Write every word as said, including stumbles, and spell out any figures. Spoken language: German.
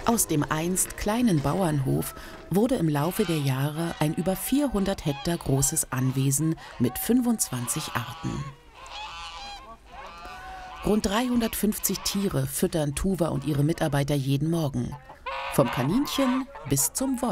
Aus dem einst kleinen Bauernhof wurde im Laufe der Jahre ein über vierhundert Hektar großes Anwesen mit fünfundzwanzig Arten. Rund dreihundertfünfzig Tiere füttern Tuva und ihre Mitarbeiter jeden Morgen. Vom Kaninchen bis zum Wolf.